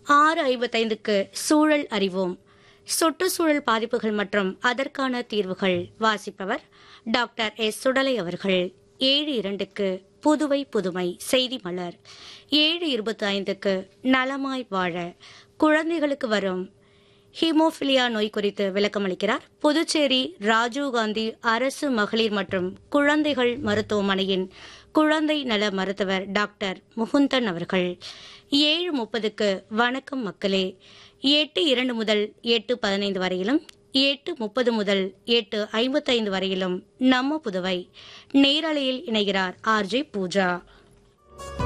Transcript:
6:55க்கு சூழல் அறிவோம். சுற்றுச்சூழல் பாதிப்புகள் மற்றும் அதற்கான தீர்வுகள். வாசிப்பவர் டாக்டர் எஸ். சுடலை அவர்கள். 7:02க்கு புதுவை புதுமை செய்தி மலர். 7:25க்கு நலமாய் வாழ குழந்தைகளுக்கு வரும் ஹீமோஃபிலியா நோய் குறித்து விளக்கமளிக்கிறார் புதுச்சேரி ராஜீவ்காந்தி அரசு மகளிர் மற்றும் குழந்தைகள் மருத்துவமனையின் குழந்தை நல மருத்துவர் டாக்டர் முகுந்தன் அவர்கள். 7:30க்கு வணக்கம் மக்களே. 8:02 முதல் 8:15 வரையிலும் 8:30 முதல் 8:55 வரையிலும் நம்ம புதுவை நேரலையில் இணைகிறார் ஆர்ஜே பூஜா.